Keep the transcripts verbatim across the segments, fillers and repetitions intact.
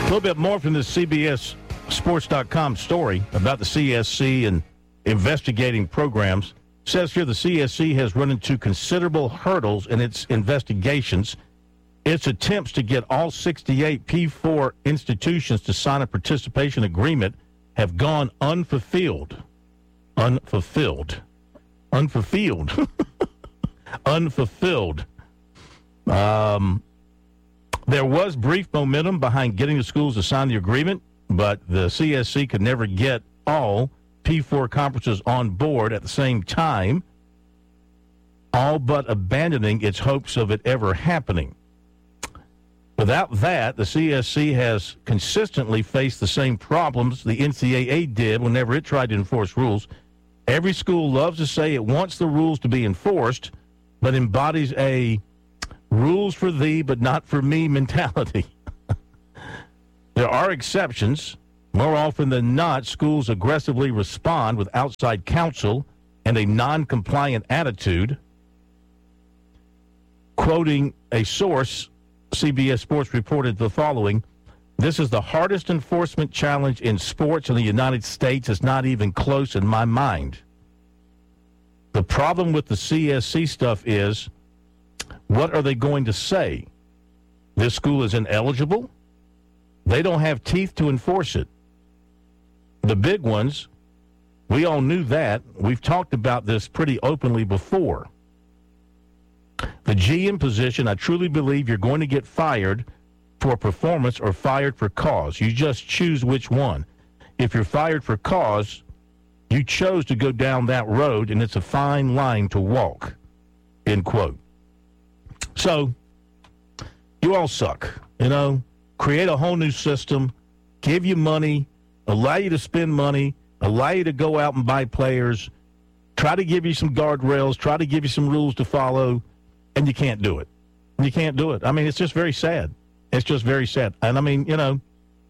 little bit more from this C B S Sports dot com story about the C S C and investigating programs. It says here the C S C has run into considerable hurdles in its investigations. Its attempts to get all sixty-eight P four institutions to sign a participation agreement have gone unfulfilled. Unfulfilled. Unfulfilled. Unfulfilled. Um, there was brief momentum behind getting the schools to sign the agreement, but the C S C could never get all P four conferences on board at the same time, all but abandoning its hopes of it ever happening. Without that, the C S C has consistently faced the same problems the N C double A did whenever it tried to enforce rules. Every school loves to say it wants the rules to be enforced, but embodies a rules for thee but not for me mentality. There are exceptions. More often than not, schools aggressively respond with outside counsel and a non-compliant attitude. Quoting a source, C B S Sports reported the following: "This is the hardest enforcement challenge in sports in the United States. It's not even close in my mind." The problem with the C S C stuff is, what are they going to say? This school is ineligible? They don't have teeth to enforce it. The big ones, we all knew that. We've talked about this pretty openly before. The G M position, I truly believe you're going to get fired for performance or fired for cause. You just choose which one. If you're fired for cause, you chose to go down that road, and it's a fine line to walk, end quote. So, you all suck, you know. Create a whole new system, give you money, allow you to spend money, allow you to go out and buy players, try to give you some guardrails, try to give you some rules to follow, and you can't do it. You can't do it. I mean, it's just very sad. It's just very sad. And, I mean, you know,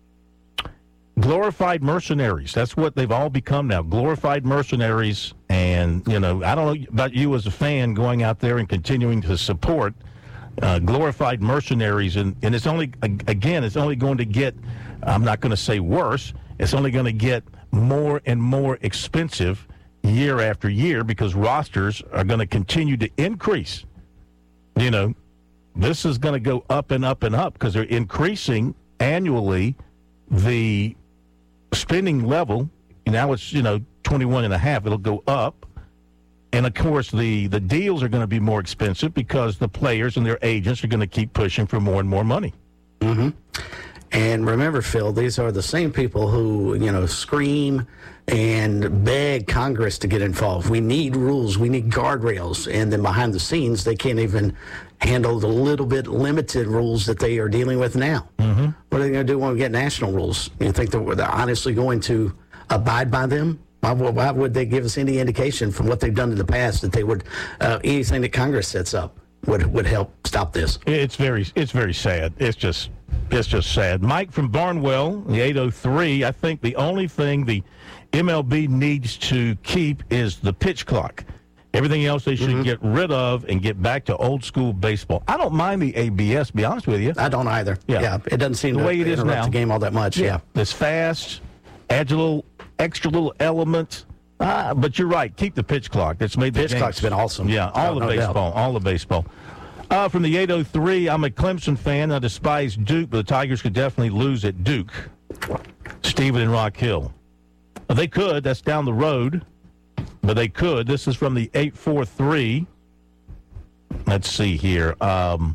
glorified mercenaries. That's what they've all become now, glorified mercenaries. And, you know, I don't know about you as a fan going out there and continuing to support uh, glorified mercenaries. And, and it's only, again, it's only going to get, I'm not going to say worse, it's only going to get more and more expensive year after year because rosters are going to continue to increase. You know, this is going to go up and up and up because they're increasing annually the spending level. Now it's, you know, twenty-one and a half. It'll go up. And, of course, the, the deals are going to be more expensive because the players and their agents are going to keep pushing for more and more money. Mm-hmm. And remember, Phil, these are the same people who, you know, scream and beg Congress to get involved. We need rules. We need guardrails. And then behind the scenes, they can't even handle the little bit limited rules that they are dealing with now. Mm-hmm. What are they going to do when we get national rules? You think they're, they're honestly going to abide by them? Why, why would they give us any indication from what they've done in the past that they would, uh, anything that Congress sets up would would help stop this? It's very, it's very sad. It's just, it's just sad. Mike from Barnwell, the eight oh three. I think the only thing the M L B needs to keep is the pitch clock. Everything else they should mm-hmm. get rid of and get back to old school baseball. I don't mind the A B S, to be honest with you. I don't either. Yeah, yeah it doesn't seem the to way it is interrupt now. the game all that much. Yeah, yeah. It's fast, adds a little extra little element. Ah, but you're right. Keep the pitch clock. That's made the pitch games. clock's been awesome. Yeah, all no, the no baseball, doubt. all the baseball. Uh, from the eight oh three, I'm a Clemson fan. I despise Duke, but the Tigers could definitely lose at Duke. Stephen in Rock Hill. Well, they could. That's down the road. But they could. This is from the eight four three. Let's see here. Um,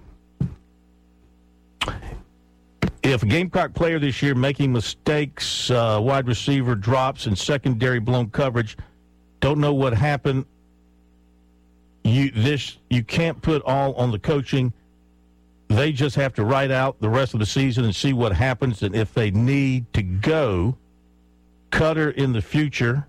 if a Gamecock player this year making mistakes, uh, wide receiver drops, and secondary blown coverage, don't know what happened, you this you can't put all on the coaching. They just have to write out the rest of the season and see what happens. And if they need to go, Cutter in the future,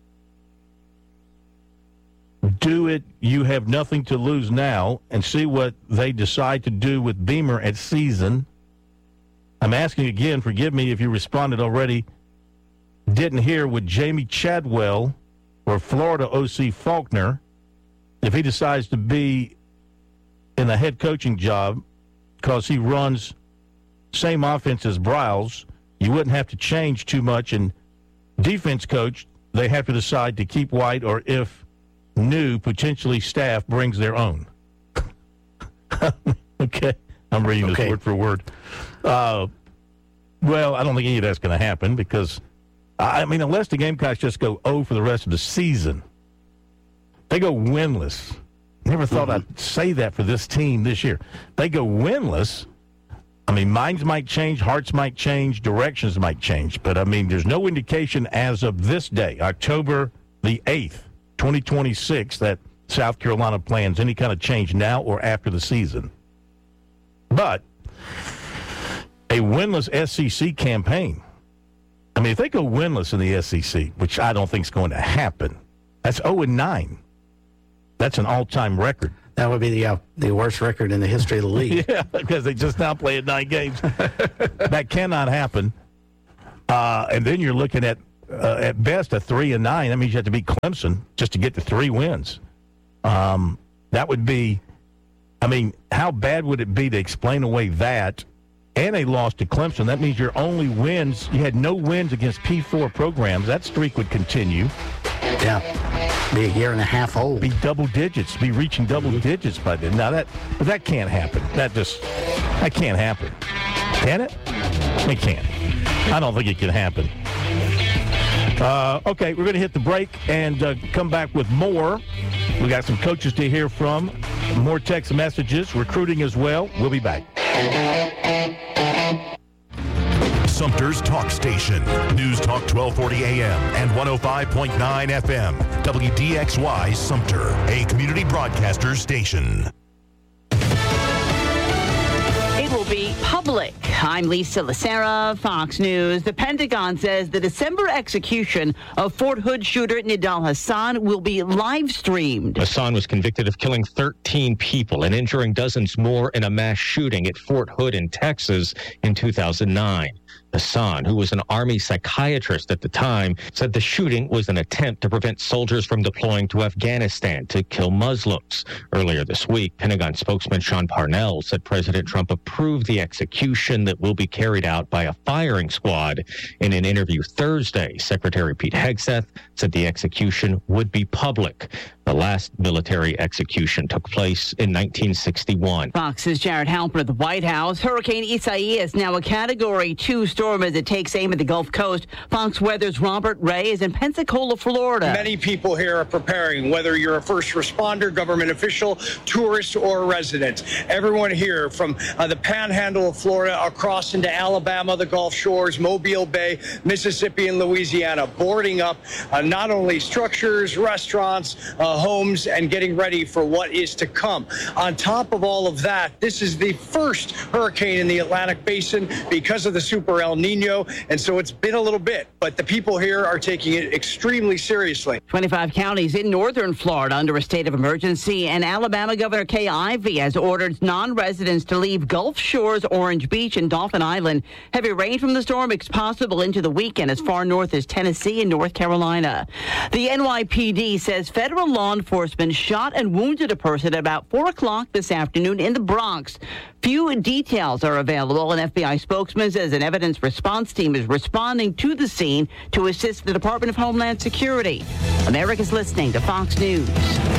do it. You have nothing to lose now, and see what they decide to do with Beamer at season. I'm asking again, forgive me if you responded already. Didn't hear with Jamie Chadwell or Florida O C Faulkner, if he decides to be in a head coaching job because he runs same offense as Briles. You wouldn't have to change too much. And defense coach, they have to decide to keep White or if new, potentially staff, brings their own. Okay. I'm reading this okay. word for word. Uh, well, I don't think any of that's going to happen because, I mean, unless the Gamecocks just go oh for the rest of the season, they go winless. Never thought mm-hmm. I'd say that for this team this year. They go winless. I mean, minds might change, hearts might change, directions might change. But, I mean, there's no indication as of this day, October the eighth, twenty twenty-six, that South Carolina plans any kind of change now or after the season. But a winless S E C campaign, I mean, if they go winless in the S E C, which I don't think is going to happen, that's oh and nine. That's an all-time record. That would be the uh, the worst record in the history of the league. Yeah, because they just now played nine games. That cannot happen. Uh, and then you're looking at, uh, at best, a three and nine. That means you have to beat Clemson just to get to three wins. Um, that would be, I mean, how bad would it be to explain away that and a loss to Clemson? That means your only wins, you had no wins against P four programs. That streak would continue. Yeah. Be a year and a half old. Be double digits. Be reaching double mm-hmm. digits by then. Now, that but that can't happen. That just, that can't happen. Can it? It can't. I don't think it can happen. Uh, okay, we're going to hit the break and uh, come back with more. We got some coaches to hear from, more text messages, recruiting as well. We'll be back. Sumter's Talk Station. News Talk twelve forty A M and one oh five point nine F M. W D X Y Sumter, a community broadcaster station. It will be public. I'm Lisa Lacera, Fox News. The Pentagon says the December execution of Fort Hood shooter Nidal Hasan will be live streamed. Hasan was convicted of killing thirteen people and injuring dozens more in a mass shooting at Fort Hood in Texas in two thousand nine. Hasan, who was an Army psychiatrist at the time, said the shooting was an attempt to prevent soldiers from deploying to Afghanistan to kill Muslims. Earlier this week, Pentagon spokesman Sean Parnell said President Trump approved the execution that will be carried out by a firing squad. In an interview Thursday, Secretary Pete Hegseth said the execution would be public. The last military execution took place in nineteen sixty-one. Fox's Jared Halper at the White House. Hurricane Isaias, now a Category two storm as it takes aim at the Gulf Coast. Fox Weather's Robert Ray is in Pensacola, Florida. Many people here are preparing, whether you're a first responder, government official, tourist, or resident. Everyone here from uh, the panhandle of Florida across into Alabama, the Gulf Shores, Mobile Bay, Mississippi, and Louisiana, boarding up uh, not only structures, restaurants, uh, homes, and getting ready for what is to come. On top of all of that, this is the first hurricane in the Atlantic Basin because of the Super El Nino, and so it's been a little bit, but the people here are taking it extremely seriously. twenty-five counties in northern Florida under a state of emergency, and Alabama Governor Kay Ivey has ordered non-residents to leave Gulf Shores, Orange Beach, and Dauphin Island. Heavy rain from the storm is possible into the weekend as far north as Tennessee and North Carolina. The N Y P D says federal law enforcement shot and wounded a person at about four o'clock this afternoon in the Bronx. Few details are available. An F B I spokesman says an evidence response team is responding to the scene to assist the Department of Homeland Security. America's listening to Fox News.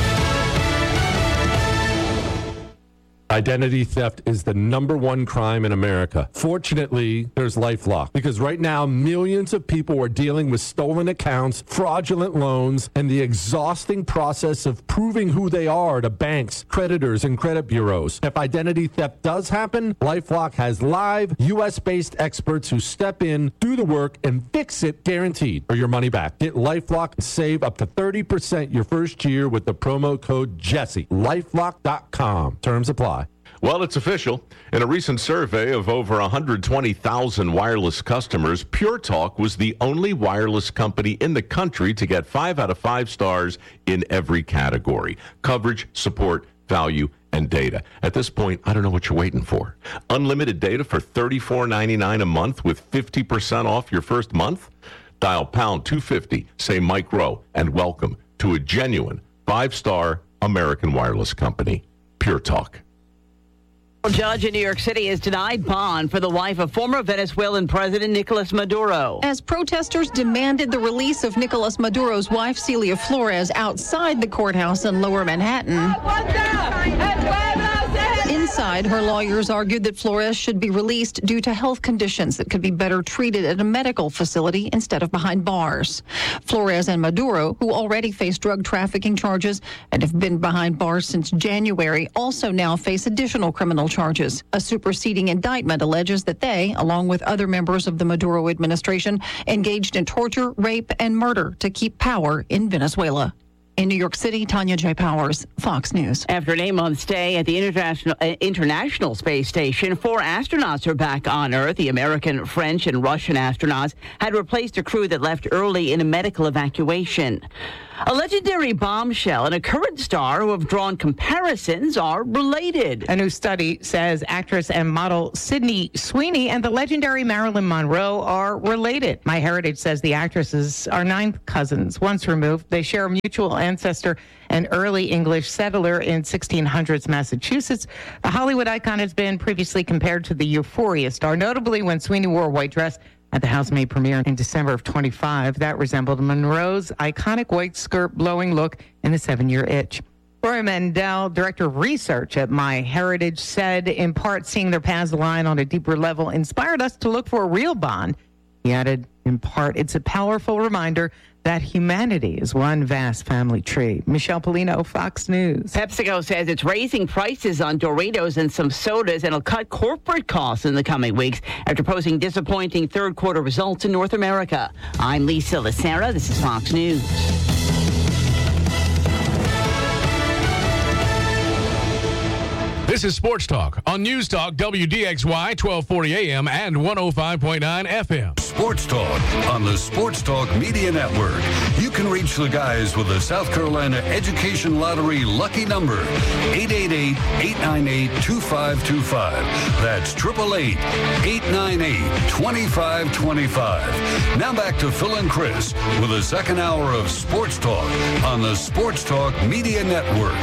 Identity theft is the number one crime in America. Fortunately, there's LifeLock, because right now millions of people are dealing with stolen accounts, fraudulent loans, and the exhausting process of proving who they are to banks, creditors, and credit bureaus. If identity theft does happen, LifeLock has live U S-based experts who step in, do the work, and fix it guaranteed, or your money back. Get LifeLock and save up to thirty percent your first year with the promo code Jesse. LifeLock dot com. Terms apply. Well, it's official. In a recent survey of over one hundred twenty thousand wireless customers, Pure Talk was the only wireless company in the country to get five out of five stars in every category: coverage, support, value, and data. At this point, I don't know what you're waiting for. Unlimited data for thirty-four ninety-nine a month with fifty percent off your first month? Dial pound two fifty, say Mike Rowe, and welcome to a genuine five-star American wireless company, Pure Talk. A judge in New York City has denied bond for the wife of former Venezuelan President Nicolas Maduro. As protesters demanded the release of Nicolas Maduro's wife, Celia Flores, outside the courthouse in Lower Manhattan. Inside, her lawyers argued that Flores should be released due to health conditions that could be better treated at a medical facility instead of behind bars. Flores and Maduro, who already face drug trafficking charges and have been behind bars since January, also now face additional criminal charges. A superseding indictment alleges that they, along with other members of the Maduro administration, engaged in torture, rape, and murder to keep power in Venezuela. In New York City, Tanya J. Powers, Fox News. After an eight-month stay at the International uh, International Space Station, four astronauts are back on Earth. The American, French, and Russian astronauts had replaced a crew that left early in a medical evacuation. A legendary bombshell and a current star who have drawn comparisons are related. A new study says actress and model Sydney Sweeney and the legendary Marilyn Monroe are related. MyHeritage says the actresses are ninth cousins. Once removed, they share a mutual ancestor, an early English settler in sixteen hundreds Massachusetts. The Hollywood icon has been previously compared to the Euphoria star, notably when Sweeney wore a white dress at the housemaid premiere in December of twenty-five. That resembled Monroe's iconic white skirt blowing look in The Seven-Year Itch. Rory Mandel, director of research at MyHeritage, said in part seeing their paths align on a deeper level inspired us to look for a real bond. He added, in part, it's a powerful reminder that humanity is one vast family tree. Michelle Polino, Fox News. PepsiCo says it's raising prices on Doritos and some sodas and will cut corporate costs in the coming weeks after posting disappointing third quarter results in North America. I'm Lisa Lacera. This is Fox News. This is Sports Talk on News Talk W D X Y twelve forty A M and one oh five point nine F M. Sports Talk on the Sports Talk Media Network. You can reach the guys with the South Carolina Education Lottery lucky number, eight eight eight, eight nine eight, two five two five. That's eight eight eight, eight nine eight, two five two five. Now back to Phil and Chris with the second hour of Sports Talk on the Sports Talk Media Network.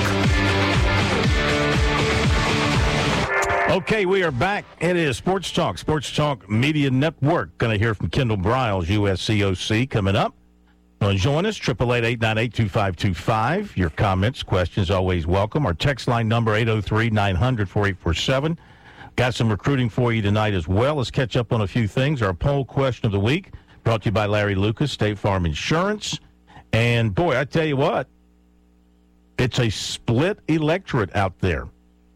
Okay, we are back. It is Sports Talk, Sports Talk Media Network. Going to hear from Kendall Briles, U S C O C, coming up. Want to join us? eight eight eight, eight nine eight, two five two five. Your comments, questions, always welcome. Our text line number, eight oh three, nine hundred, four eight four seven. Got some recruiting for you tonight as well. Let's catch up on a few things. Our poll question of the week, brought to you by Larry Lucas, State Farm Insurance. And, boy, I tell you what, it's a split electorate out there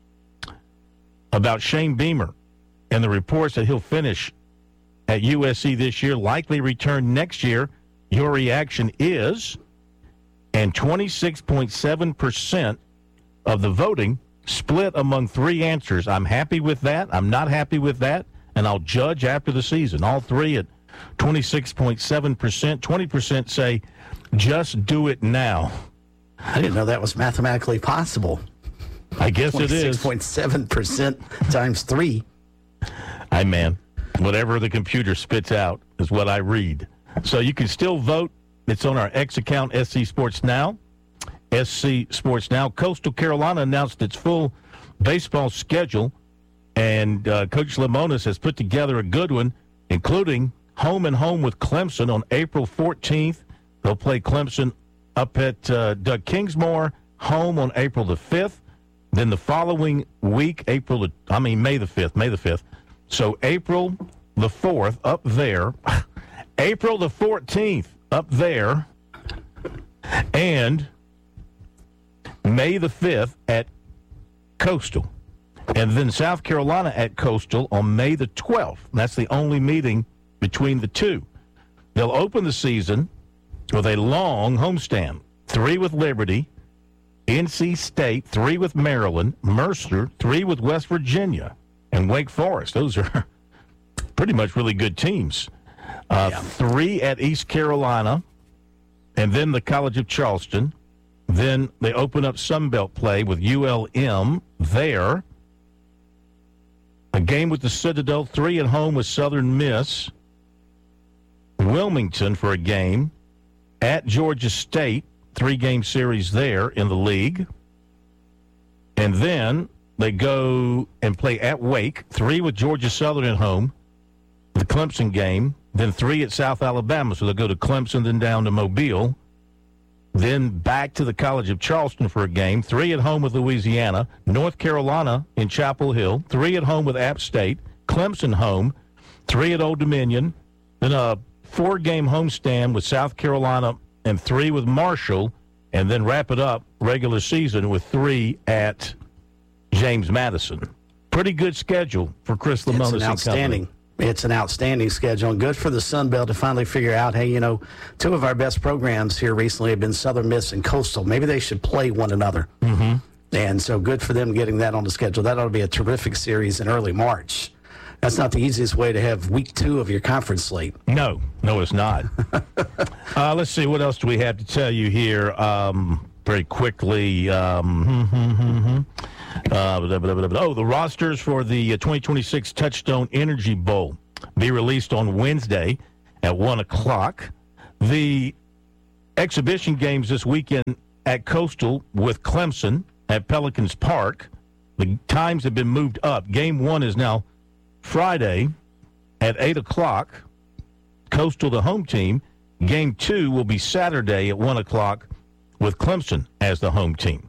about Shane Beamer and the reports that he'll finish at U S C this year, likely return next year. Your reaction is, and twenty-six point seven percent of the voting split among three answers. I'm happy with that. I'm not happy with that. And I'll judge after the season. All three at twenty-six point seven percent. twenty percent say, just do it now. I didn't know that was mathematically possible. I guess it is. twenty-six point seven percent times three. Hey, man, whatever the computer spits out is what I read. So you can still vote. It's on our X account, S C Sports Now. S C Sports Now. Coastal Carolina announced its full baseball schedule, and uh, Coach Lemonis has put together a good one, including home and home with Clemson on April fourteenth. They'll play Clemson up at uh, Doug Kingsmore, home on April the fifth. Then the following week, April, the, I mean, May the fifth, May the fifth. So April the fourth, up there. April the fourteenth, up there. And May the fifth at Coastal. And then South Carolina at Coastal on May the twelfth. That's the only meeting between the two. They'll open the season with a long homestand. Three with Liberty, N C State, three with Maryland, Mercer, three with West Virginia, and Wake Forest. Those are pretty much really good teams. Uh, yeah. Three at East Carolina, and then the College of Charleston. Then they open up Sunbelt play with U L M there. A game with the Citadel, three at home with Southern Miss. Wilmington for a game. At Georgia State, three-game series there in the league. And then they go and play at Wake, three with Georgia Southern at home, the Clemson game, then three at South Alabama. So they'll go to Clemson, then down to Mobile, then back to the College of Charleston for a game, three at home with Louisiana, North Carolina in Chapel Hill, three at home with App State, Clemson home, three at Old Dominion, then a four-game homestand with South Carolina and three with Marshall, and then wrap it up regular season with three at James Madison. Pretty good schedule for Chris Lemonis. It's an outstanding. Company. It's an outstanding schedule, and good for the Sun Belt to finally figure out, hey, you know, two of our best programs here recently have been Southern Miss and Coastal. Maybe they should play one another. Mm-hmm. And so good for them getting that on the schedule. That ought to be a terrific series in early March. That's not the easiest way to have week two of your conference slate. No, no, it's not. uh, let's see, what else do we have to tell you here um, very quickly? Um, uh, blah, blah, blah, blah. Oh, the rosters for the twenty twenty-six Touchstone Energy Bowl be released on Wednesday at one o'clock. The exhibition games this weekend at Coastal with Clemson at Pelicans Park. The times have been moved up. Game one is now Friday at eight o'clock, Coastal, the home team. Game two will be Saturday at one o'clock with Clemson as the home team.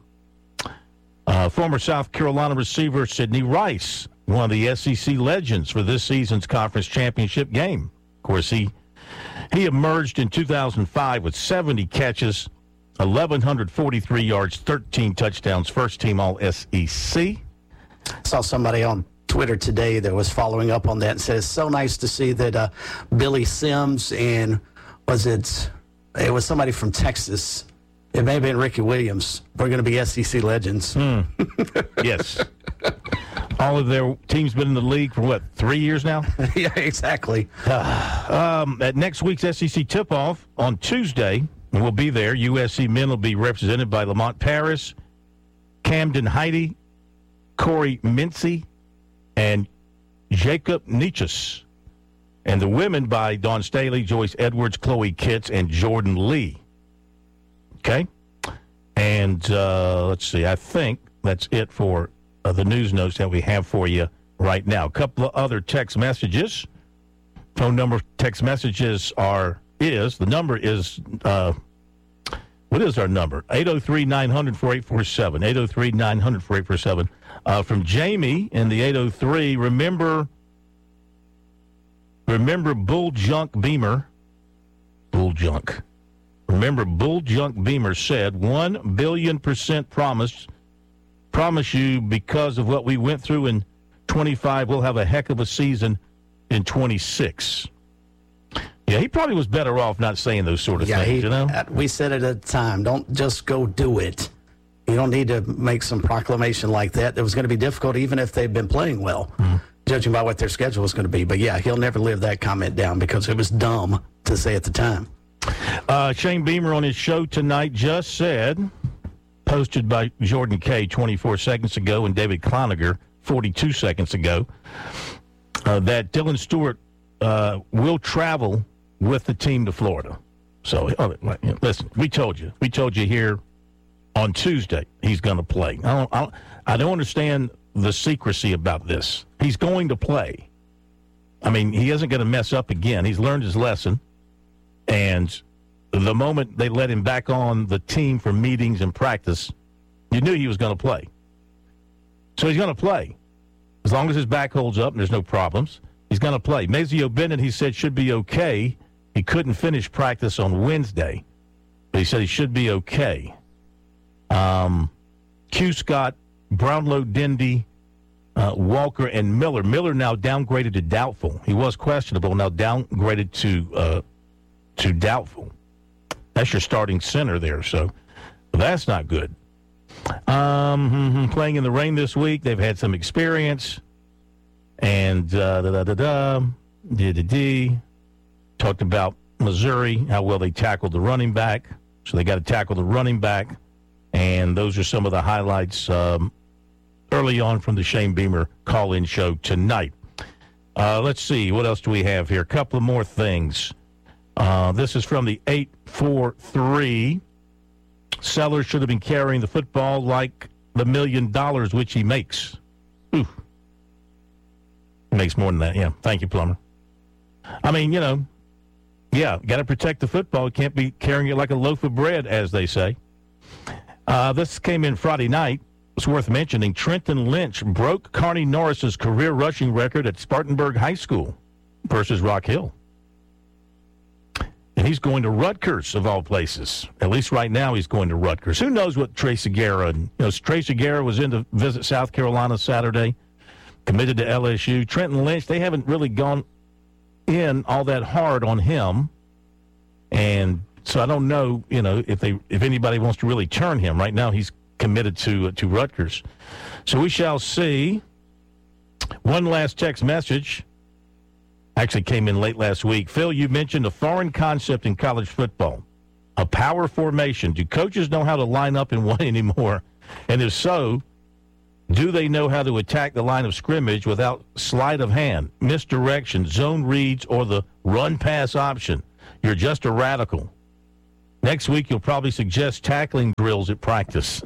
Uh, former South Carolina receiver Sidney Rice, one of the S E C legends for this season's conference championship game. Of course, he, he emerged in two thousand five with seventy catches, one thousand one hundred forty-three yards, thirteen touchdowns, first team all S E C. Saw somebody on Twitter today that was following up on that and said it's so nice to see that uh, Billy Sims and was it it was somebody from Texas, it may have been Ricky Williams, we're going to be S E C legends. Mm. Yes. All of their teams been in the league for what, three years now? Yeah, exactly. Uh, um, at next week's S E C tip-off on Tuesday, we'll be there. U S C men will be represented by Lamont Paris, Camden Heide, Corey Mincy, and Jacob Nietzsche. And the women by Dawn Staley, Joyce Edwards, Chloe Kitts, and Jordan Lee. Okay? And uh, let's see, I think that's it for uh, the news notes that we have for you right now. A couple of other text messages. Phone number text messages are, is, the number is, uh, what is our number? eight oh three, nine hundred, forty-eight forty-seven. eight oh three, nine hundred, forty-eight forty-seven. Uh, from Jamie in the eight oh three, remember, remember Bull Junk Beamer, Bull Junk. Remember Bull Junk Beamer said, one billion percent promise, promise you because of what we went through in twenty-five, we'll have a heck of a season in twenty-six. Yeah, he probably was better off not saying those sort of yeah, things, he, you know? We said it at the time, don't just go do it. You don't need to make some proclamation like that. It was going to be difficult even if they've been playing well, mm-hmm. judging by what their schedule was going to be. But, yeah, he'll never live that comment down because it was dumb to say at the time. Uh, Shane Beamer on his show tonight just said, posted by Jordan Kay twenty-four seconds ago and David Cloninger forty-two seconds ago, uh, that Dylan Stewart uh, will travel with the team to Florida. So, uh, listen, we told you. We told you here on Tuesday he's going to play. I don't, I don't, I don't understand the secrecy about this. He's going to play. I mean, he isn't going to mess up again. He's learned his lesson. And the moment they let him back on the team for meetings and practice, you knew he was going to play. So he's going to play. As long as his back holds up and there's no problems, he's going to play. Mazio Bennett, he said, should be okay. He couldn't finish practice on Wednesday, but he said he should be okay. Um, Q. Scott, Brownlow, Dendy, uh, Walker, and Miller. Miller now downgraded to doubtful. He was questionable, now downgraded to uh, to doubtful. That's your starting center there, so that's not good. Um, playing in the rain this week, they've had some experience. And uh, da da da da, da da da. Talked about Missouri, how well they tackled the running back. So they got to tackle the running back. And those are some of the highlights um, early on from the Shane Beamer call-in show tonight. Uh, let's see, what else do we have here? A couple of more things. Uh, this is from the eight four three. Sellers should have been carrying the football like the million dollars which he makes. Ooh. Makes more than that, yeah. Thank you, Plummer. I mean, you know, yeah, got to protect the football. You can't be carrying it like a loaf of bread, as they say. Uh, this came in Friday night. It's worth mentioning. Trenton Lynch broke Carney Norris's career rushing record at Spartanburg High School versus Rock Hill. And he's going to Rutgers, of all places. At least right now he's going to Rutgers. Who knows what Tracy Guerra, you know, Tracy Guerra was in to visit South Carolina Saturday, committed to L S U. Trenton Lynch, they haven't really gone in all that hard on him. And so I don't know, you know, if they if anybody wants to really turn him. Right now he's committed to uh, to Rutgers. So we shall see. One last text message actually came in late last week. Phil, you mentioned a foreign concept in college football, a power formation. Do coaches know how to line up in one anymore? And if so, do they know how to attack the line of scrimmage without sleight of hand, misdirection, zone reads, or the run-pass option? You're just a radical. Next week, you'll probably suggest tackling drills at practice.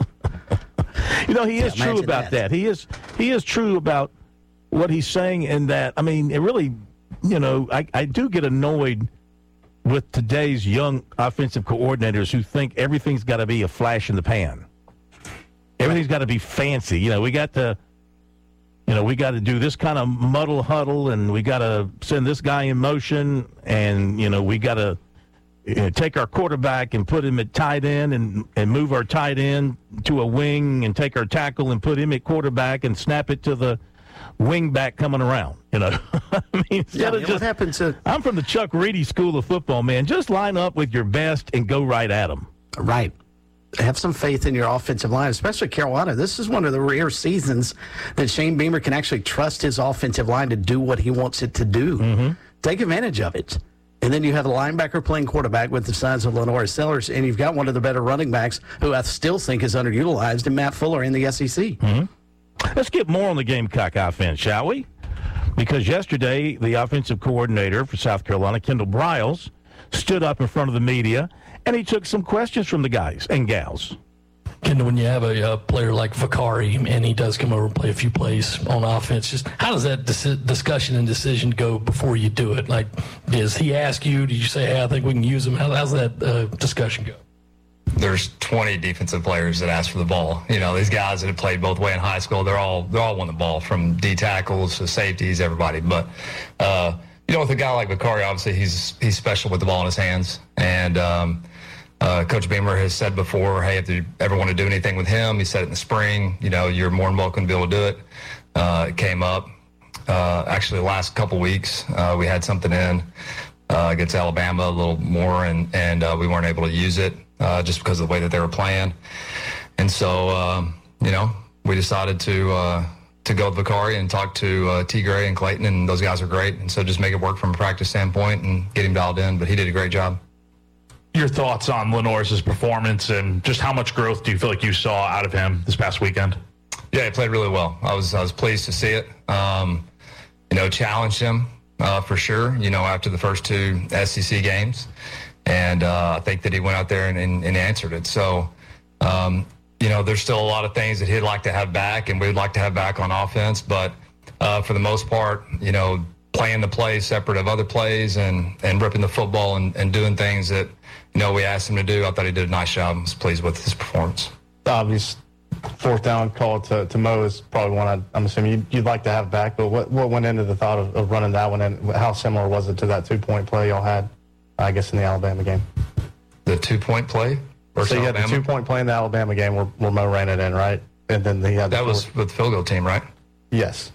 You know, he is yeah, true about that. that. He is he is true about what he's saying in that, I mean, it really, you know, I, I do get annoyed with today's young offensive coordinators who think everything's got to be a flash in the pan. Everything's got to be fancy. You know, we got to, you know, we got to do this kind of muddle huddle, and we got to send this guy in motion, and, you know, we got to you know, take our quarterback and put him at tight end and, and move our tight end to a wing and take our tackle and put him at quarterback and snap it to the wing back coming around, you know. I mean, yeah, just, what happened to... I'm from the Chuck Reedy School of Football, man. Just line up with your best and go right at them. Right. Have some faith in your offensive line, especially Carolina. This is one of the rare seasons that Shane Beamer can actually trust his offensive line to do what he wants it to do. Mm-hmm. Take advantage of it. And then you have a linebacker playing quarterback with the size of Lenore Sellers, and you've got one of the better running backs who I still think is underutilized in Matt Fuller in the S E C. Mm-hmm. Let's get more on the Gamecock offense, shall we? Because yesterday, the offensive coordinator for South Carolina, Kendall Briles, stood up in front of the media, and he took some questions from the guys and gals. Kendall, when you have a, a player like Vakari and he does come over and play a few plays on offense, just how does that dis- discussion and decision go before you do it? Like, does he ask you? Do you say, hey, I think we can use him? How, how's that uh, discussion go? There's twenty defensive players that ask for the ball. You know, these guys that have played both way in high school, they're all they all want the ball, from D tackles to safeties, everybody. But uh, you know, with a guy like Vakari, obviously he's he's special with the ball in his hands, and um, uh, Coach Beamer has said before, hey, if you ever want to do anything with him, he said it in the spring. You know, you're more than welcome to be able to do it. Uh, it came up uh, actually the last couple weeks. Uh, we had something in uh, against Alabama a little more, and and uh, we weren't able to use it. Uh, just because of the way that they were playing. And so, um, you know, we decided to uh, to go with Vakari and talk to uh, T. Gray and Clayton, and those guys are great. And so just make it work from a practice standpoint and get him dialed in. But he did a great job. Your thoughts on Lenore's performance and just how much growth do you feel like you saw out of him this past weekend? Yeah, he played really well. I was I was pleased to see it. Um, you know, challenged him uh, for sure, you know, after the first two S E C games. And uh, I think that he went out there and, and, and answered it. So, um, you know, there's still a lot of things that he'd like to have back and we'd like to have back on offense. But uh, for the most part, you know, playing the play separate of other plays and, and ripping the football and, and doing things that, you know, we asked him to do, I thought he did a nice job. I was pleased with his performance. The obvious fourth down call to, to Mo is probably one I'd, I'm assuming you'd, you'd like to have back. But what, what went into the thought of, of running that one, and how similar was it to that two-point play y'all had? I guess in the Alabama game. The two-point play? So you had Alabama? The two-point play in the Alabama game where, where Mo ran it in, right? And then he had that the was with the field goal team, right? Yes.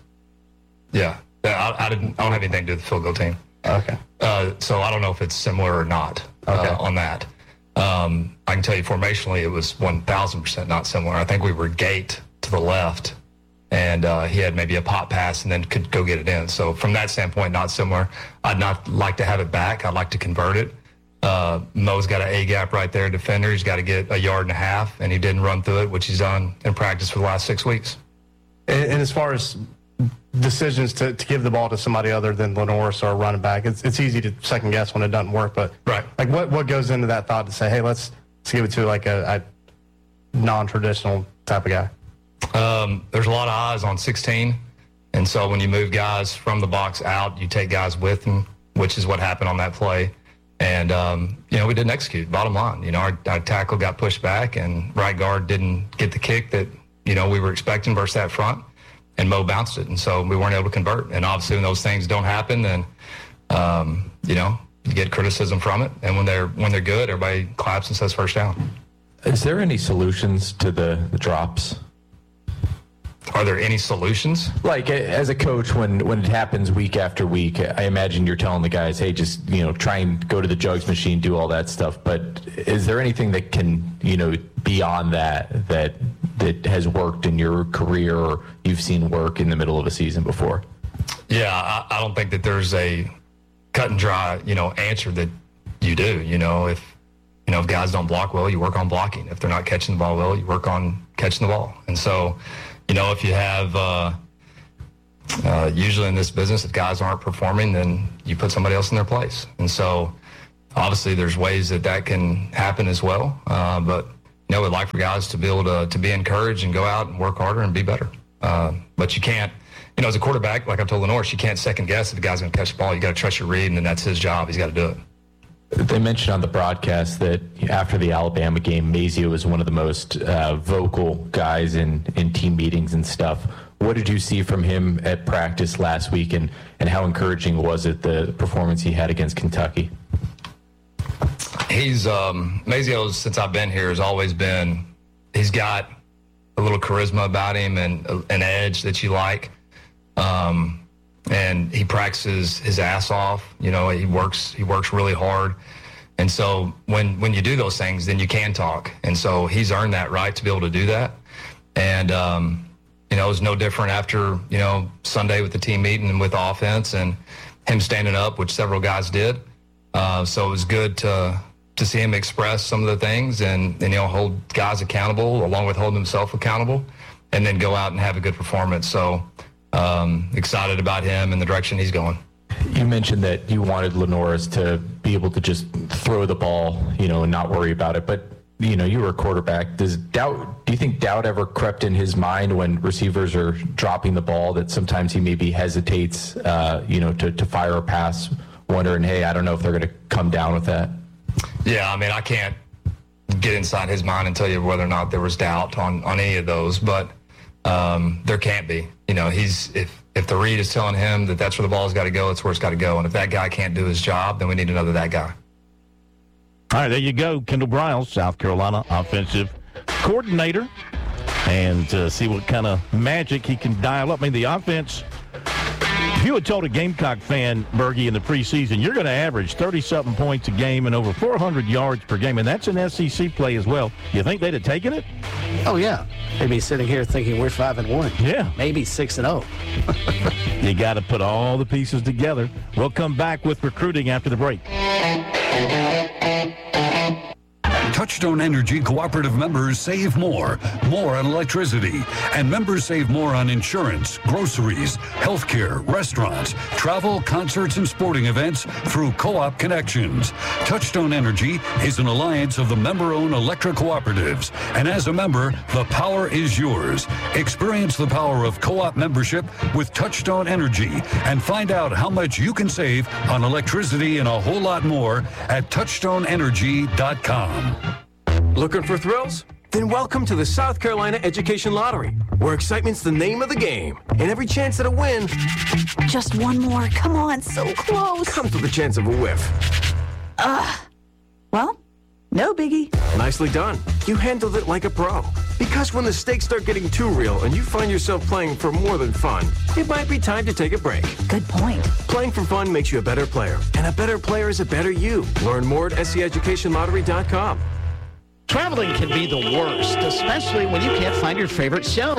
Yeah. I, I didn't. I don't have anything to do with the field goal team. Okay. Uh, so I don't know if it's similar or not uh, okay. on that. Um, I can tell you formationally it was one thousand percent not similar. I think we were gate to the left, and uh, he had maybe a pop pass and then could go get it in. So from that standpoint, not similar. I'd not like to have it back. I'd like to convert it. Uh, Mo's got an A-gap right there, defender. He's got to get a yard and a half, and he didn't run through it, which he's done in practice for the last six weeks. And, and as far as decisions to, to give the ball to somebody other than Lenore or a running back, it's it's easy to second guess when it doesn't work. But right. like what, what goes into that thought to say, hey, let's, let's give it to like a, a non-traditional type of guy? Um, there's a lot of eyes on sixteen. And so when you move guys from the box out, you take guys with them, which is what happened on that play. And, um, you know, we didn't execute, bottom line. You know, our, our tackle got pushed back, and right guard didn't get the kick that, you know, we were expecting versus that front, and Mo bounced it. And so we weren't able to convert. And obviously when those things don't happen, then, um, you know, you get criticism from it. And when they're when they're good, everybody claps and says first down. Is there any solutions to the, the drops? Are there any solutions? Like, as a coach, when, when it happens week after week, I imagine you're telling the guys, hey, just, you know, try and go to the jugs machine, do all that stuff. But is there anything that can, you know, beyond that, that that has worked in your career or you've seen work in the middle of a season before? Yeah, I, I don't think that there's a cut and dry, you know, answer that you do. You know, if, you know, if guys don't block well, you work on blocking. If they're not catching the ball well, you work on catching the ball. And so, you know, if you have, uh, uh, usually in this business, if guys aren't performing, then you put somebody else in their place. And so, obviously, there's ways that that can happen as well. Uh, but, you know, we'd like for guys to be able to, to be encouraged and go out and work harder and be better. Uh, but you can't, you know, as a quarterback, like I told Lenoris, you can't second guess if the guy's going to catch the ball. You got to trust your read, and then that's his job. He's got to do it. They mentioned on the broadcast that after the Alabama game, Mazio was one of the most uh, vocal guys in, in team meetings and stuff. What did you see from him at practice last week, and, and how encouraging was it, the performance he had against Kentucky? He's, um, Mazio, since I've been here, has always been, he's got a little charisma about him and an edge that you like. Um, and he practices his ass off. You know, he works, he works really hard. And so when, when you do those things, then you can talk. And so he's earned that right to be able to do that. And, um, you know, it was no different after, you know, Sunday with the team meeting and with offense and him standing up, which several guys did. Uh, so it was good to, to see him express some of the things and, and, you know, hold guys accountable along with holding himself accountable, and then go out and have a good performance. So, Um, excited about him and the direction he's going. You mentioned that you wanted Lenoris to be able to just throw the ball, you know, and not worry about it. But, you know, you were a quarterback. Does doubt, do you think doubt ever crept in his mind when receivers are dropping the ball, that sometimes he maybe hesitates, uh, you know, to, to fire a pass, wondering, hey, I don't know if they're going to come down with that? Yeah, I mean, I can't get inside his mind and tell you whether or not there was doubt on, on any of those, but um, there can't be. You know, he's if if the read is telling him that that's where the ball's got to go, that's where it's got to go. And if that guy can't do his job, then we need another that guy. All right, there you go. Kendall Briles, South Carolina offensive coordinator, and uh, see what kind of magic he can dial up. I mean, the offense, if you had told a Gamecock fan, Bergie, in the preseason, you're going to average thirty-something points a game and over four hundred yards per game, and that's an S E C play as well. You think they'd have taken it? Oh, yeah. They'd be sitting here thinking we're five and one. Yeah. Maybe six and oh. You got to put all the pieces together. We'll come back with recruiting after the break. Touchstone Energy Cooperative members save more, more on electricity, and members save more on insurance, groceries, healthcare, restaurants, travel, concerts, and sporting events through Co-op Connections. Touchstone Energy is an alliance of the member-owned electric cooperatives, and as a member, the power is yours. Experience the power of Co-op membership with Touchstone Energy and find out how much you can save on electricity and a whole lot more at touchstone energy dot com. Looking for thrills? Then welcome to the South Carolina Education Lottery, where excitement's the name of the game. And every chance at a win... Just one more. Come on, so close. ...comes with a chance of a whiff. Ugh. Well, no biggie. Nicely done. You handled it like a pro. Because when the stakes start getting too real and you find yourself playing for more than fun, it might be time to take a break. Good point. Playing for fun makes you a better player. And a better player is a better you. Learn more at S C education lottery dot com. Traveling can be the worst, especially when you can't find your favorite show.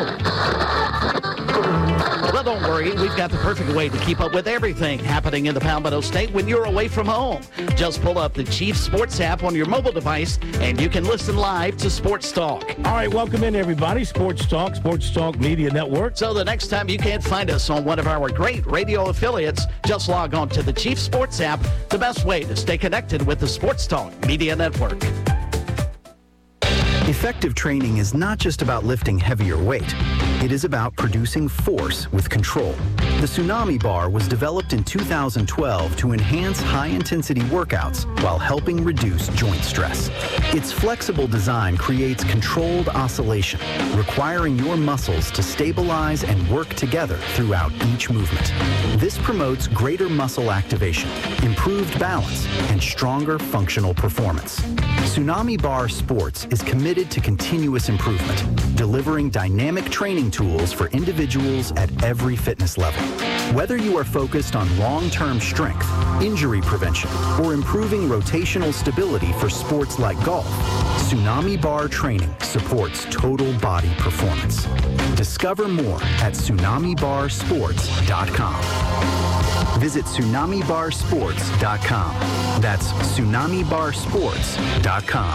Well, don't worry. We've got the perfect way to keep up with everything happening in the Palmetto State when you're away from home. Just pull up the Chief Sports app on your mobile device, and you can listen live to Sports Talk. All right, welcome in, everybody. Sports Talk, Sports Talk Media Network. So the next time you can't find us on one of our great radio affiliates, just log on to the Chief Sports app, the best way to stay connected with the Sports Talk Media Network. Effective training is not just about lifting heavier weight. It is about producing force with control. The Tsunami Bar was developed in two thousand twelve to enhance high-intensity workouts while helping reduce joint stress. Its flexible design creates controlled oscillation, requiring your muscles to stabilize and work together throughout each movement. This promotes greater muscle activation, improved balance, and stronger functional performance. Tsunami Bar Sports is committed to continuous improvement, delivering dynamic training tools for individuals at every fitness level. Whether you are focused on long-term strength, injury prevention, or improving rotational stability for sports like golf, Tsunami Bar training supports total body performance. Discover more at tsunami bar sports dot com. Visit tsunami bar sports dot com. That's tsunami bar sports dot com.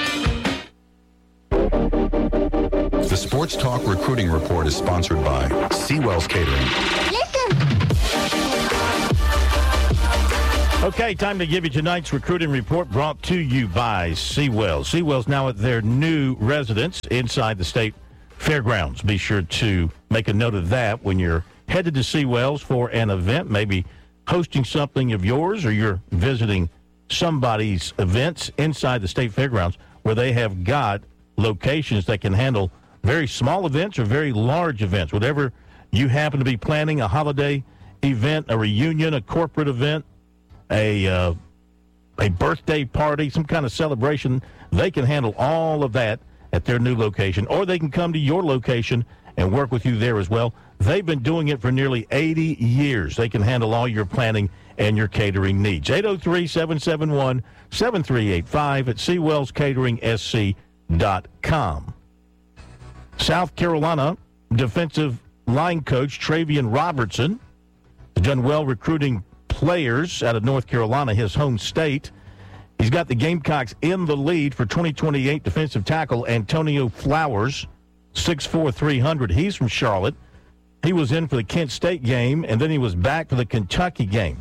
The Sports Talk Recruiting Report is sponsored by Seawells Catering. Okay, time to give you tonight's recruiting report brought to you by Seawells. Seawells now at their new residence inside the state fairgrounds. Be sure to make a note of that when you're headed to Seawells for an event, maybe hosting something of yours, or you're visiting somebody's events inside the state fairgrounds, where they have got locations that can handle very small events or very large events. Whatever you happen to be planning, a holiday event, a reunion, a corporate event, a uh, a birthday party, some kind of celebration, they can handle all of that at their new location, or they can come to your location and work with you there as well. They've been doing it for nearly eighty years. They can handle all your planning and your catering needs. eight oh three, seven seven one, seven three eight five at seawells catering s c dot com. South Carolina defensive line coach Travian Robertson has done well recruiting players out of North Carolina, his home state. He's got the Gamecocks in the lead for twenty twenty-eight defensive tackle Antonio Flowers, six foot four, three hundred. He's from Charlotte. He was in for the Kent State game, and then he was back for the Kentucky game.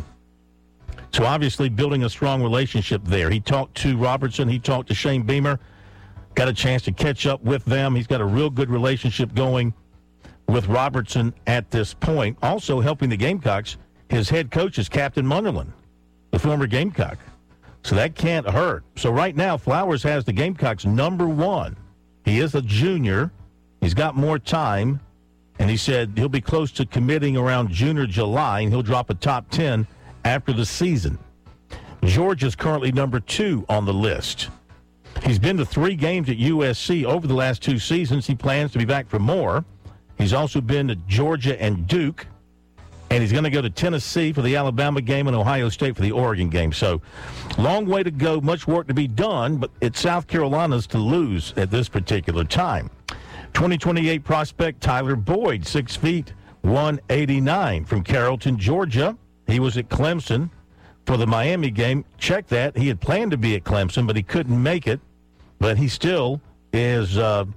So obviously building a strong relationship there. He talked to Robertson. He talked to Shane Beamer. Got a chance to catch up with them. He's got a real good relationship going with Robertson at this point. Also helping the Gamecocks, his head coach is Captain Munderland, the former Gamecock. So that can't hurt. So right now, Flowers has the Gamecocks number one. He is a junior. He's got more time. And he said he'll be close to committing around June or July, and he'll drop a top ten after the season. Georgia's currently number two on the list. He's been to three games at U S C over the last two seasons. He plans to be back for more. He's also been to Georgia and Duke. And he's going to go to Tennessee for the Alabama game and Ohio State for the Oregon game. So, long way to go, much work to be done, but it's South Carolina's to lose at this particular time. twenty twenty-eight prospect Tyler Boyd, six feet, one eighty-nine, from Carrollton, Georgia. He was at Clemson for the Miami game. Check that. He had planned to be at Clemson, but he couldn't make it. But he still is uh,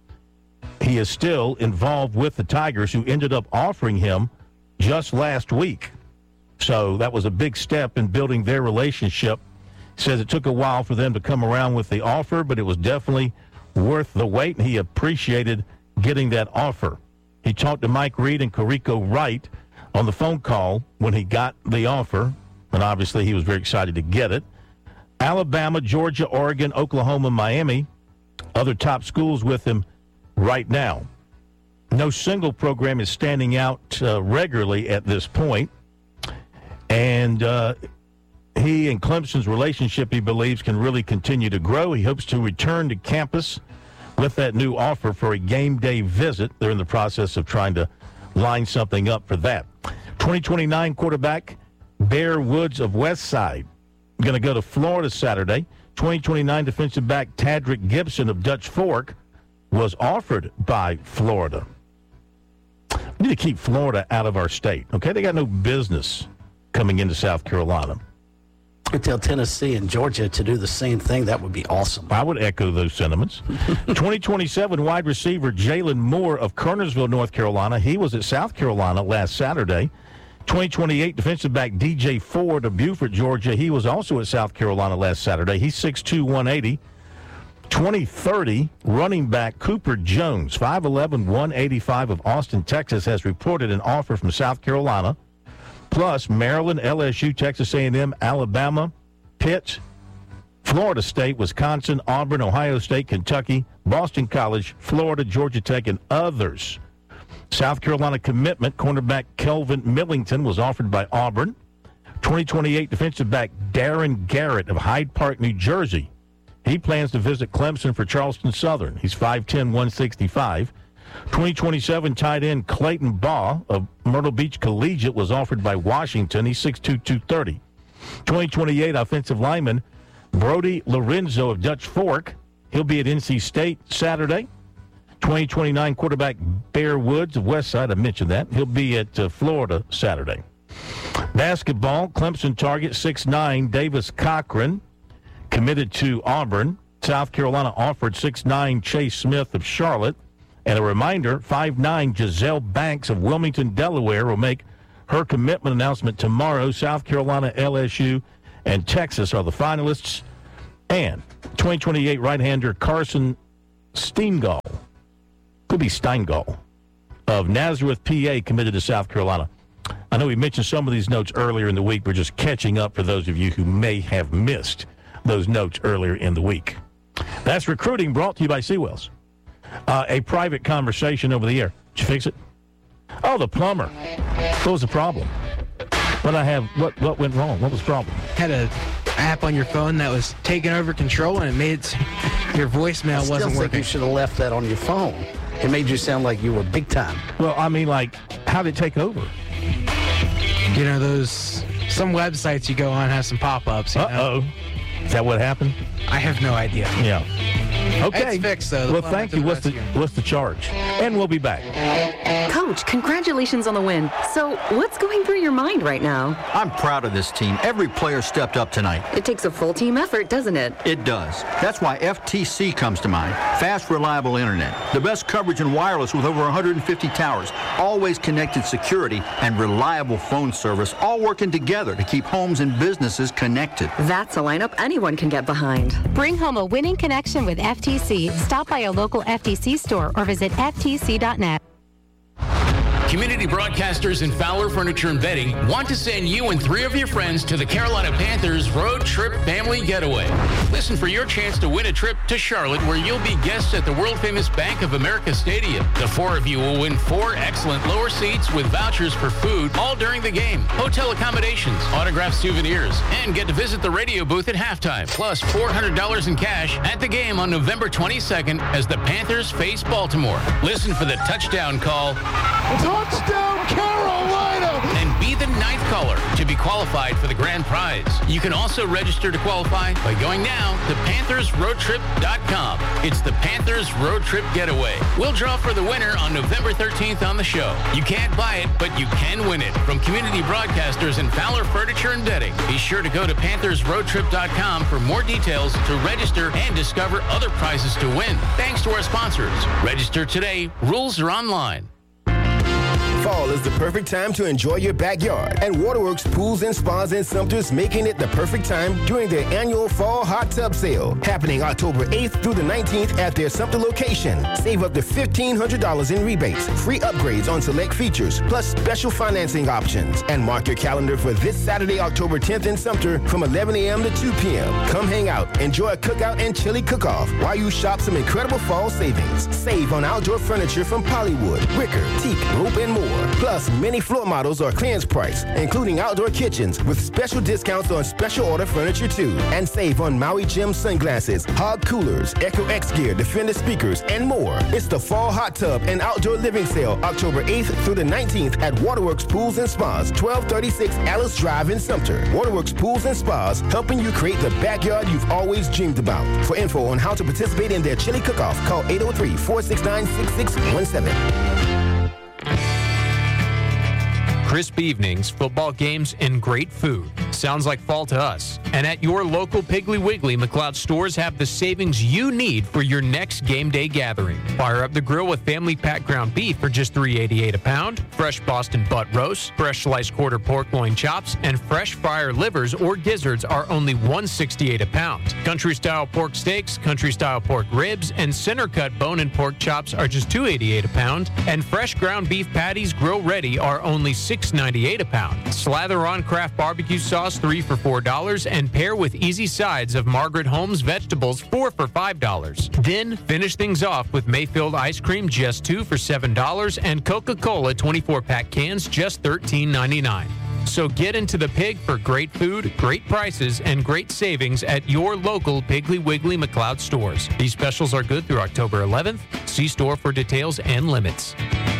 he is still involved with the Tigers, who ended up offering him just last week. So that was a big step in building their relationship. He says it took a while for them to come around with the offer, but it was definitely worth the wait, and he appreciated getting that offer. He talked to Mike Reed and Kariko Wright on the phone call when he got the offer, and obviously he was very excited to get it. Alabama, Georgia, Oregon, Oklahoma, Miami, other top schools with him right now. No single program is standing out uh, regularly at this point. And uh, he and Clemson's relationship, he believes, can really continue to grow. He hopes to return to campus with that new offer for a game day visit. They're in the process of trying to line something up for that. twenty twenty-nine quarterback Bear Woods of Westside going to go to Florida Saturday. twenty twenty-nine defensive back Tadrick Gibson of Dutch Fork was offered by Florida. We need to keep Florida out of our state, okay? They got no business coming into South Carolina. I tell Tennessee and Georgia to do the same thing. That would be awesome. I would echo those sentiments. twenty twenty-seven wide receiver Jalen Moore of Kernersville, North Carolina. He was at South Carolina last Saturday. twenty twenty-eight defensive back D J Ford of Beaufort, Georgia. He was also at South Carolina last Saturday. He's six two, one eighty. twenty thirty running back Cooper Jones, five eleven, one eighty-five of Austin, Texas, has reported an offer from South Carolina, plus Maryland, L S U, Texas A and M, Alabama, Pitt, Florida State, Wisconsin, Auburn, Ohio State, Kentucky, Boston College, Florida, Georgia Tech, and others. South Carolina commitment cornerback Kelvin Millington was offered by Auburn. twenty twenty-eight defensive back Darren Garrett of Hyde Park, New Jersey. He plans to visit Clemson for Charleston Southern. He's five ten, one sixty-five. twenty twenty-seven tight end Clayton Baugh of Myrtle Beach Collegiate was offered by Washington. He's six two, two thirty. twenty twenty-eight offensive lineman Brody Lorenzo of Dutch Fork. He'll be at N C State Saturday. twenty twenty-nine quarterback Bear Woods of Westside, I mentioned that. He'll be at uh, Florida Saturday. Basketball, Clemson target six nine Davis Cochran, committed to Auburn. South Carolina offered six nine Chase Smith of Charlotte. And a reminder, five nine Giselle Banks of Wilmington, Delaware, will make her commitment announcement tomorrow. South Carolina, L S U, and Texas are the finalists. And twenty twenty-eight right-hander Carson Steingall, could be Steingall, of Nazareth, P A, committed to South Carolina. I know we mentioned some of these notes earlier in the week. We're just catching up for those of you who may have missed those notes earlier in the week. That's recruiting brought to you by Seawells. Uh, a private conversation over the air. Did you fix it? Oh, the plumber. What was the problem? What I have? What what went wrong? What was the problem? Had a app on your phone that was taking over control, and it made it, your voicemail I still wasn't think working. You should have left that on your phone. It made you sound like you were big time. Well, I mean, like, how did it take over? You know, those some websites you go on have some pop-ups. Uh oh, is that what happened? I have no idea. Yeah. Okay. It's fixed, though. Well, thank you. What's the what's the charge? And we'll be back. Coach, congratulations on the win. So, what's going through your mind right now? I'm proud of this team. Every player stepped up tonight. It takes a full team effort, doesn't it? It does. That's why F T C comes to mind. Fast, reliable internet. The best coverage in wireless with over one hundred fifty towers. Always connected security and reliable phone service, all working together to keep homes and businesses connected. That's a lineup anyone can get behind. Bring home a winning connection with F T C. Stop by a local F T C store or visit F T C dot net. Community broadcasters and Fowler Furniture and Bedding want to send you and three of your friends to the Carolina Panthers Road Trip Family Getaway. Listen for your chance to win a trip to Charlotte, where you'll be guests at the world-famous Bank of America Stadium. The four of you will win four excellent lower seats with vouchers for food all during the game, hotel accommodations, autographed souvenirs, and get to visit the radio booth at halftime, plus four hundred dollars in cash at the game on November twenty-second as the Panthers face Baltimore. Listen for the touchdown call. Touchdown, Carolina! And be the ninth caller to be qualified for the grand prize. You can also register to qualify by going now to Panthers Road Trip dot com. It's the Panthers Road Trip Getaway. We'll draw for the winner on November thirteenth on the show. You can't buy it, but you can win it from community broadcasters and Fowler Furniture and Bedding. Be sure to go to Panthers Road Trip dot com for more details to register and discover other prizes to win. Thanks to our sponsors. Register today. Rules are online. Fall is the perfect time to enjoy your backyard, and Waterworks Pools and Spas in Sumter is making it the perfect time during their annual Fall Hot Tub Sale, happening October eighth through the nineteenth at their Sumter location. Save up to fifteen hundred dollars in rebates, free upgrades on select features, plus special financing options. And mark your calendar for this Saturday, October tenth in Sumter from eleven a.m. to two p.m. Come hang out, enjoy a cookout and chili cook-off while you shop some incredible fall savings. Save on outdoor furniture from Pollywood, Wicker, Teak, Rope, and more. Plus, many floor models are clearance price, including outdoor kitchens with special discounts on special order furniture too. And save on Maui Gym sunglasses, Hog coolers, Echo X Gear, Defender speakers, and more. It's the Fall Hot Tub and Outdoor Living Sale, October eighth through the nineteenth at Waterworks Pools and Spas, twelve thirty-six Alice Drive in Sumter. Waterworks Pools and Spas, helping you create the backyard you've always dreamed about. For info on how to participate in their chili cook-off, call eight oh three, four six nine, six six one seven. Crisp evenings, football games, and great food. Sounds like fall to us. And at your local Piggly Wiggly, McLeod stores have the savings you need for your next game day gathering. Fire up the grill with family pack ground beef for just three eighty-eight a pound, fresh Boston butt roast, fresh sliced quarter pork loin chops, and fresh fryer livers or gizzards are only one sixty-eight a pound. Country style pork steaks, country style pork ribs, and center cut bone and pork chops are just two eighty-eight a pound, and fresh ground beef patties grill ready are only six ninety-eight a pound. Slather on Kraft barbecue sauce three for four dollars and pair with easy sides of Margaret Holmes vegetables four for five dollars. Then finish things off with Mayfield ice cream just two for seven dollars and Coca-Cola twenty-four pack cans just thirteen ninety-nine. So get into the Pig for great food, great prices, and great savings at your local Piggly Wiggly McLeod stores. These specials are good through October eleventh. See store for details and limits.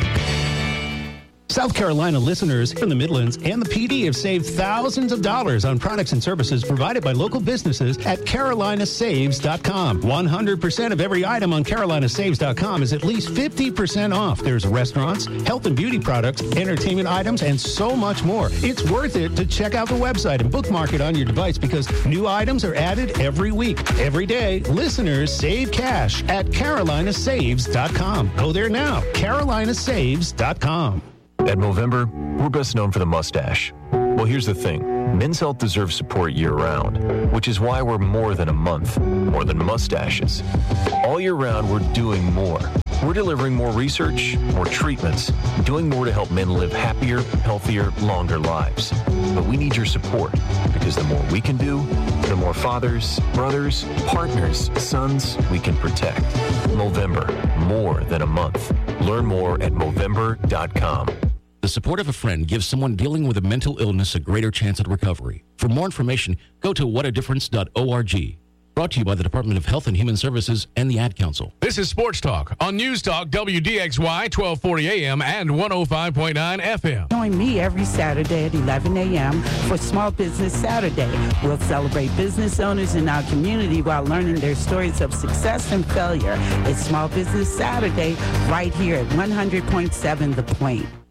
South Carolina listeners from the Midlands and the P D have saved thousands of dollars on products and services provided by local businesses at Carolina Saves dot com. one hundred percent of every item on Carolina Saves dot com is at least fifty percent off. There's restaurants, health and beauty products, entertainment items, and so much more. It's worth it to check out the website and bookmark it on your device because new items are added every week. Every day, listeners save cash at Carolina Saves dot com. Go there now, Carolina Saves dot com. At Movember, we're best known for the mustache. Well, here's the thing. Men's health deserves support year-round, which is why we're more than a month, more than mustaches. All year round, we're doing more. We're delivering more research, more treatments, doing more to help men live happier, healthier, longer lives. But we need your support, because the more we can do, the more fathers, brothers, partners, sons we can protect. Movember, more than a month. Learn more at Movember dot com. The support of a friend gives someone dealing with a mental illness a greater chance at recovery. For more information, go to what a difference dot org. Brought to you by the Department of Health and Human Services and the Ad Council. This is Sports Talk on News Talk W D X Y twelve forty A M and one oh five point nine F M. Join me every Saturday at eleven A M for Small Business Saturday. We'll celebrate business owners in our community while learning their stories of success and failure. It's Small Business Saturday right here at one hundred point seven The Point.